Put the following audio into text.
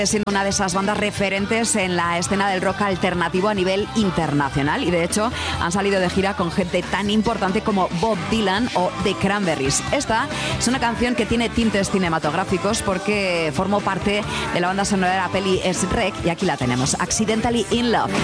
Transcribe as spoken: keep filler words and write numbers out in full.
Siendo una de esas bandas referentes en la escena del rock alternativo a nivel internacional, y de hecho han salido de gira con gente tan importante como Bob Dylan o The Cranberries. Esta es una canción que tiene tintes cinematográficos porque formó parte de la banda sonora de la peli Shrek, y aquí la tenemos, Accidentally in Love.